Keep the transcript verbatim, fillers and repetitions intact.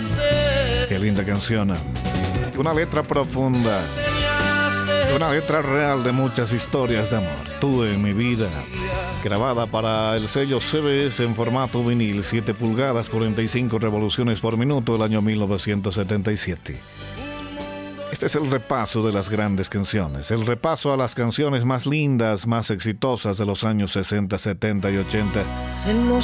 Qué linda canción. Una letra profunda. Una letra real de muchas historias de amor. Tú en mi vida. Grabada para el sello C B S en formato vinil, siete pulgadas, cuarenta y cinco revoluciones por minuto, el año mil novecientos setenta y siete. Este es el repaso de las grandes canciones, el repaso a las canciones más lindas, más exitosas de los años sesenta, setenta y ochenta.